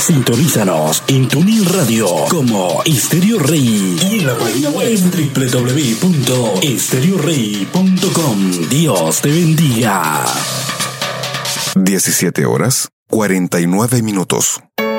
Sintonízanos en TuneIn Radio como Estéreo Rey y en la página web www.estereorey.com. Dios te bendiga. 17 horas 49 minutos.